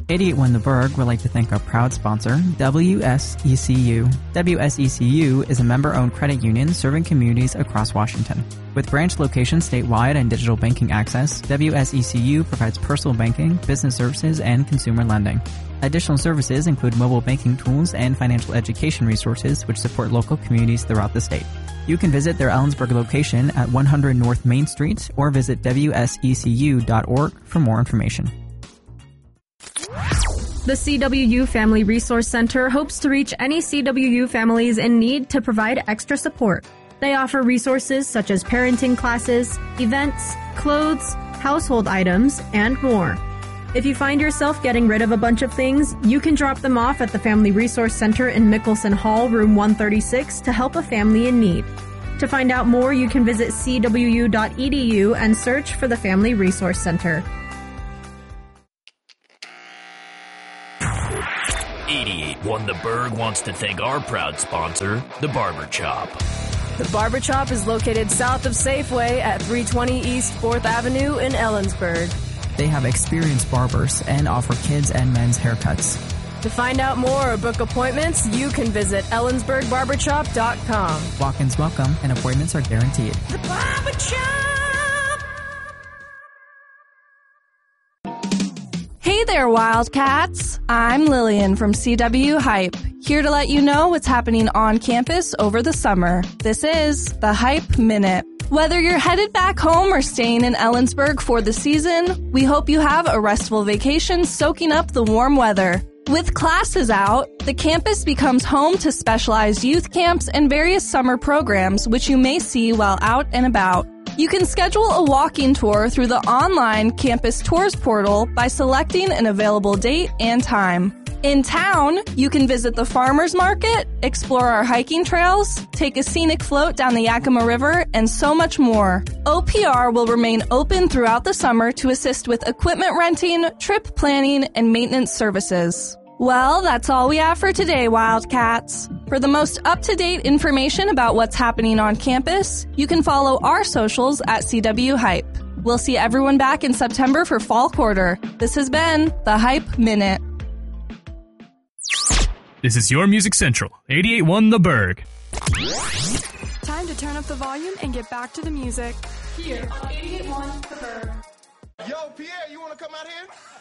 881 The Berg would like to thank our proud sponsor, WSECU. WSECU is a member-owned credit union serving communities across Washington. With branch locations statewide and digital banking access, WSECU provides personal banking, business services, and consumer lending. Additional services include mobile banking tools and financial education resources which support local communities throughout the state. You can visit their Ellensburg location at 100 North Main Street or visit wsecu.org for more information. The CWU Family Resource Center hopes to reach any CWU families in need to provide extra support. They offer resources such as parenting classes, events, clothes, household items, and more. If you find yourself getting rid of a bunch of things, you can drop them off at the Family Resource Center in Mickelson Hall, room 136, to help a family in need. To find out more, you can visit cwu.edu and search for the Family Resource Center. 88.1 The Berg wants to thank our proud sponsor, The Barber Chop. The Barber Chop is located south of Safeway at 320 East 4th Avenue in Ellensburg. They have experienced barbers and offer kids and men's haircuts. To find out more or book appointments, you can visit ellensburgbarbershop.com. Walk-ins welcome and appointments are guaranteed. The Barber Chop! Hey there, Wildcats! I'm Lillian from CW Hype, here to let you know what's happening on campus over the summer. This is the Hype Minute. Whether you're headed back home or staying in Ellensburg for the season, we hope you have a restful vacation soaking up the warm weather. With classes out, the campus becomes home to specialized youth camps and various summer programs which you may see while out and about. You can schedule a walking tour through the online Campus Tours portal by selecting an available date and time. In town, you can visit the farmers market, explore our hiking trails, take a scenic float down the Yakima River, and so much more. OPR will remain open throughout the summer to assist with equipment renting, trip planning, and maintenance services. Well, that's all we have for today, Wildcats. For the most up-to-date information about what's happening on campus, you can follow our socials at CW Hype. We'll see everyone back in September for fall quarter. This has been the Hype Minute. This is your Music Central, 88.1 The Berg. Time to turn up the volume and get back to the music. Here on 88.1 The Berg. Yo, Pierre, you want to come out here?